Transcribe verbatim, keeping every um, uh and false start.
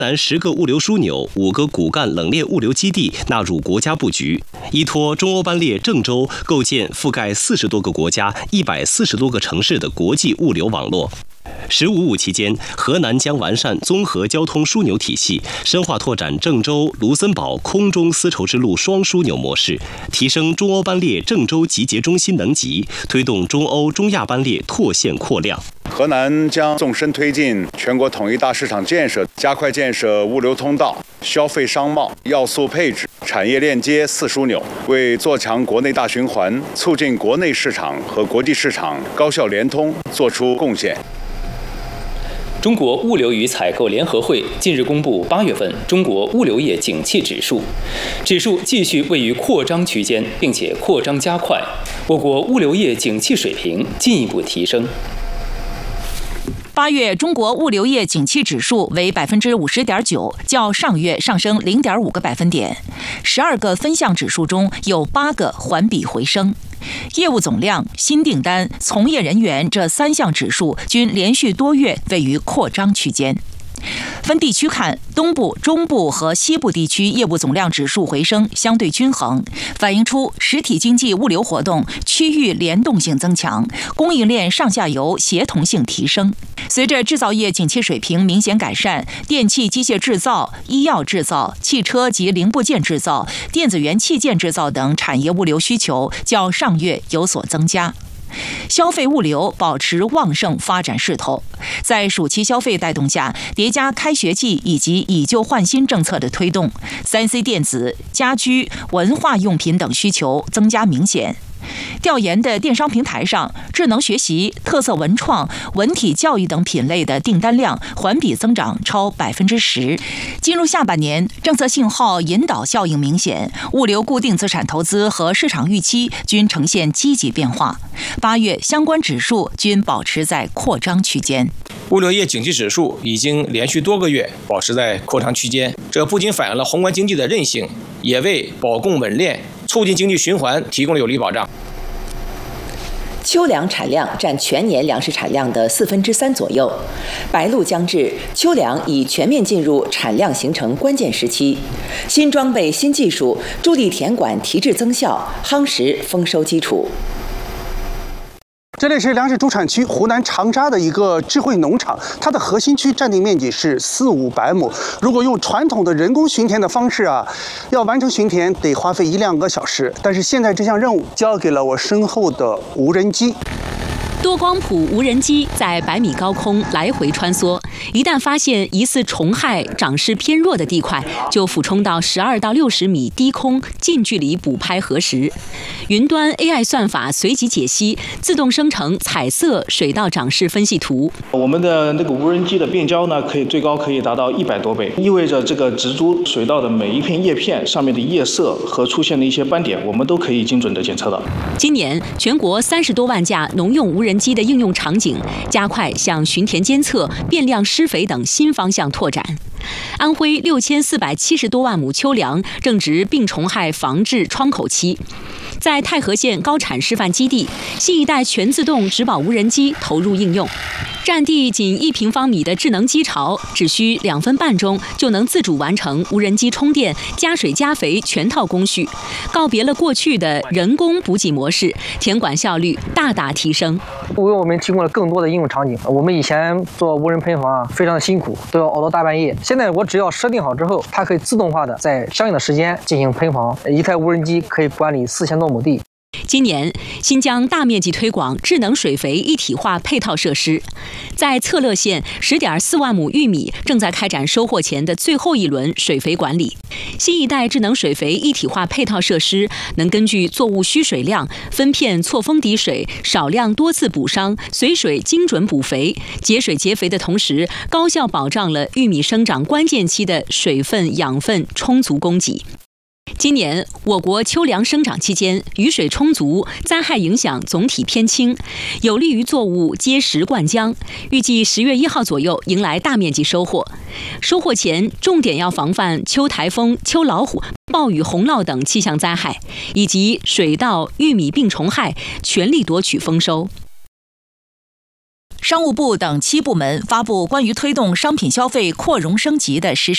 南十个物流枢纽、五个骨干冷链物流基地纳入国家布局，依托中欧班列郑州，构建覆盖四十多个国家、一百四十多个城市的国际物流网络。十五五期间，河南将完善综合交通枢纽体系，深化拓展郑州、卢森堡空中丝绸之路双枢纽模式，提升中欧班列郑州集结中心能级，推动中欧、中亚班列拓线扩量。 河南将纵深推进全国统一大市场建设，加快建设物流通道、消费商贸、要素配置、产业链接四枢纽，为做强国内大循环、促进国内市场和国际市场高效联通作出贡献。 中国物流与采购联合会近日公布八月份中国物流业景气指数，指数继续位于扩张区间，并且扩张加快，我国物流业景气水平进一步提升。 八月中国物流业景气指数为百分之五十点九，较上月上升零点五个百分点。十二个分项指数中有八个环比回升。业务总量、新订单、从业人员这三项指数均连续多月位于扩张区间。分地区看，东部、中部和西部地区业务总量指数回升相对均衡，反映出实体经济物流活动区域联动性增强，供应链上下游协同性提升。随着制造业景气水平明显改善，电气机械制造、医药制造、汽车及零部件制造、电子元器件制造等产业物流需求较上月有所增加。消费物流保持旺盛发展势头，在暑期消费带动下，叠加开学季以及以旧换新政策的推动，三 C 电子、家居、文化用品等需求增加明显。调研的电商平台上，智能学习、特色文创、文体教育等品类的订单量环比增长超百分之十。进入下半年，政策信号引导效应明显，物流固定资产投资和市场预期均呈现积极变化。八月相关指数均保持在扩张区间。 物流业景气指数已经连续多个月保持在扩张区间，这不仅反映了宏观经济的韧性，也为保供稳链、促进经济循环提供了有力保障。 秋粮产量占全年粮食产量的四分之三左右，白露将至，秋粮已全面进入产量形成关键时期。新装备、新技术助力田管提质增效，夯实丰收基础。 这里是粮食主产区湖南长沙的一个智慧农场，它的核心区占地面积是四五百亩。如果用传统的人工巡田的方式啊，要完成巡田得花费一两个小时。但是现在这项任务交给了我身后的无人机。 多光谱无人机在百米高空来回穿梭，一旦发现疑似虫害、长势偏弱的地块，就俯冲到十二到六十米低空近距离捕拍核实。云端 A I 算法随即解析，自动生成彩色水稻长势分析图。 我们的那个无人机的变焦呢，可以最高可以达到一百多倍，意味着这个植株水稻的每一片叶片上面的叶色和出现的一些斑点，我们都可以精准的检测到。 今年全国三十多万架农用无人机的应用场景，加快向巡田监测、变量施肥等新方向拓展。安徽六千四百七十多万亩秋粮正值病虫害防治窗口期。在太和县高产示范基地，新一代全自动植保无人机投入应用，占地仅一平方米的智能机巢，只需两分半钟就能自主完成无人机充电、加水加肥全套工序，告别了过去的人工补给模式，田管效率大大提升。 为我们提供了更多的应用场景。我们以前做无人喷防啊，非常的辛苦，都要熬到大半夜。现在我只要设定好之后，它可以自动化的在相应的时间进行喷防。一台无人机可以管理四千多亩地。 今年，新疆大面积推广智能水肥一体化配套设施。在策勒县，十点四万亩玉米正在开展收获前的最后一轮水肥管理。新一代智能水肥一体化配套设施能根据作物需水量分片错峰滴水，少量多次补墒，随水精准补肥，节水节肥的同时，高效保障了玉米生长关键期的水分、养分充足供给。今年我国秋粮生长期间，雨水充足，灾害影响总体偏轻，有利于作物结实灌浆。预计十月一号左右迎来大面积收获。收获前，重点要防范秋台风、秋老虎、暴雨、洪涝等气象灾害，以及水稻、玉米病虫害，全力夺取丰收。 商务部等七部门发布关于推动商品消费扩容升级的实施